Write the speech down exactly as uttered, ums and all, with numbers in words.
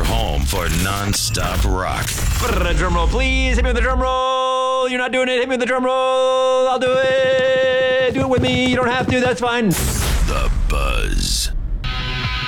home for non-stop rock. Drum roll, please. Hit me with the drum roll. You're not doing it. Hit me with the drum roll. I'll do it. Do it with me. You don't have to. That's fine. The Buzz.